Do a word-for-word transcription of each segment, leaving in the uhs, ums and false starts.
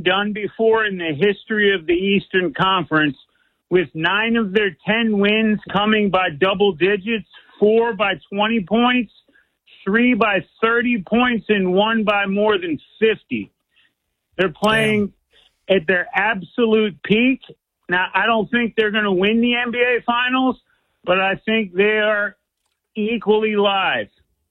done before in the history of the Eastern Conference, with nine of their ten wins coming by double digits, four by twenty points, three by thirty points, and one by more than fifty. They're playing Damn. at their absolute peak. Now, I don't think they're going to win the N B A Finals, but I think they are equally live.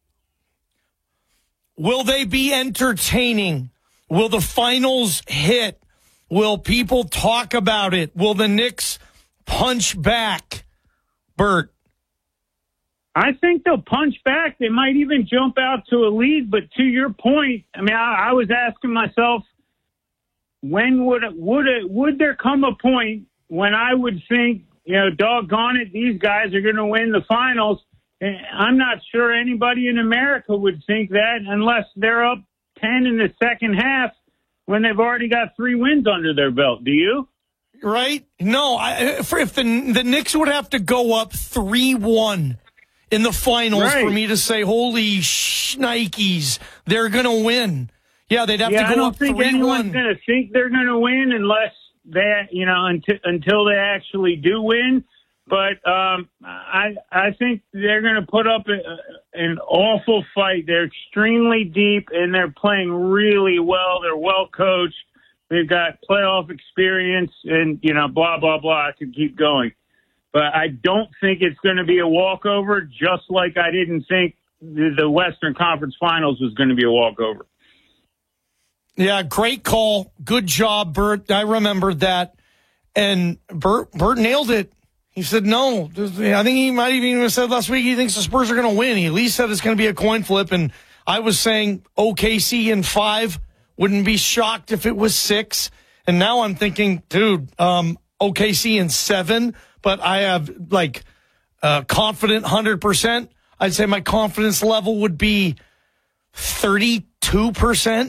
Will they be entertaining? Will the finals hit? Will people talk about it? Will the Knicks punch back? Bert? I think they'll punch back. They might even jump out to a lead. But to your point, I mean, I, I was asking myself, when would it, would it, would there come a point when I would think, you know, doggone it, these guys are going to win the finals? And I'm not sure anybody in America would think that unless they're up ten in the second half when they've already got three wins under their belt. Do you? Right? No. I, if the the Knicks would have to go up three one in the finals right. for me to say, holy shnikes, they're going to win. Yeah, they'd have yeah, to go up three one. I don't think three one. anyone's going to think they're going to win unless they, you know, until, until they actually do win. But um, I I think they're going to put up a, an awful fight. They're extremely deep, and they're playing really well. They're well coached. They've got playoff experience, and, you know, blah, blah, blah. I could keep going. But I don't think it's going to be a walkover, just like I didn't think the Western Conference Finals was going to be a walkover. Yeah, great call. Good job, Bert. I remembered that. And Bert, Bert nailed it. He said no. I think he might have even said last week he thinks the Spurs are going to win. He at least said it's going to be a coin flip. And I was saying O K C in five. Wouldn't be shocked if it was six. And now I'm thinking, dude, um, O K C in seven. But I have, like, uh, confident one hundred percent. I'd say my confidence level would be thirty-two percent.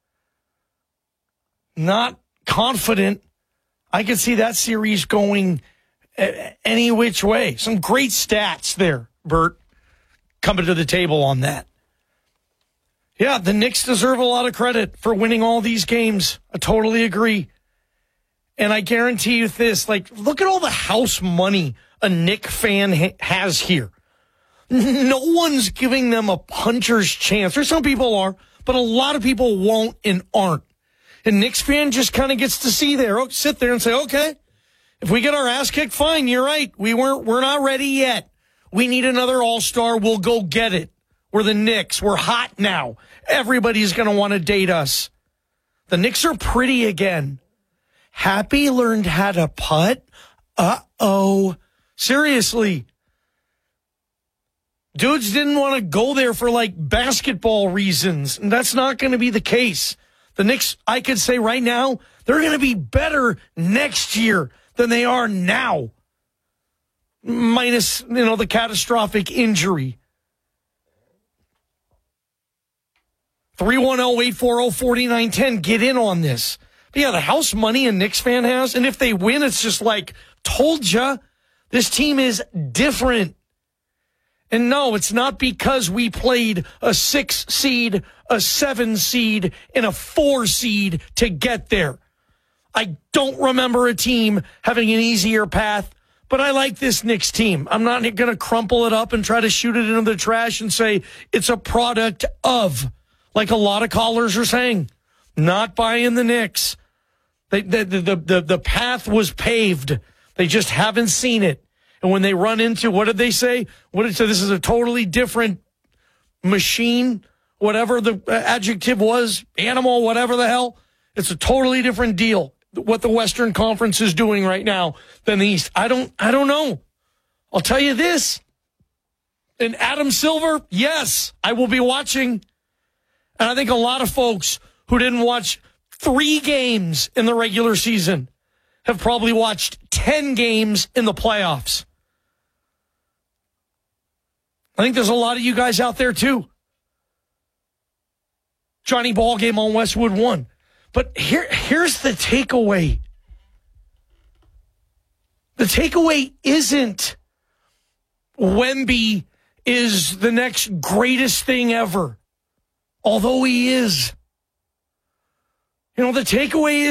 Not confident. I could see that series going any which way. Some great stats there, Bert, coming to the table on that. Yeah, the Knicks deserve a lot of credit for winning all these games. I totally agree. And I guarantee you this, like, look at all the house money a Knick fan ha- has here. No one's giving them a puncher's chance. There's some people are, but a lot of people won't and aren't. And Knicks fan just kind of gets to see there, sit there and say, okay, if we get our ass kicked, fine, you're right. We weren't, we're not ready yet. We need another all-star. We'll go get it. We're the Knicks. We're hot now. Everybody's going to want to date us. The Knicks are pretty again. Happy learned how to putt? Uh-oh. Seriously. Dudes didn't want to go there for, like, basketball reasons. And that's not going to be the case. The Knicks, I could say right now, they're going to be better next year than they are now. Minus, you know, the catastrophic injury. three one zero, eight four zero, four nine one zero. Get in on this. But yeah, the house money a Knicks fan has, and if they win, it's just like, told ya, this team is different. And no, it's not because we played a six seed, a seven seed, and a four seed to get there. I don't remember a team having an easier path, but I like this Knicks team. I'm not going to crumple it up and try to shoot it into the trash and say it's a product of, like a lot of callers are saying. Not buying the Knicks. They, the, the, the, the path was paved. They just haven't seen it. And when they run into, what did they say? What did they say? This is a totally different machine, whatever the adjective was, animal, whatever the hell. It's a totally different deal, what the Western Conference is doing right now than the East. I don't, I don't know. I'll tell you this. And Adam Silver, yes, I will be watching. And I think a lot of folks who didn't watch three games in the regular season have probably watched ten games in the playoffs. I think there's a lot of you guys out there, too. Johnny Ballgame on Westwood one. But here, here's the takeaway. The takeaway isn't Wemby is the next greatest thing ever. Although he is. You know, the takeaway is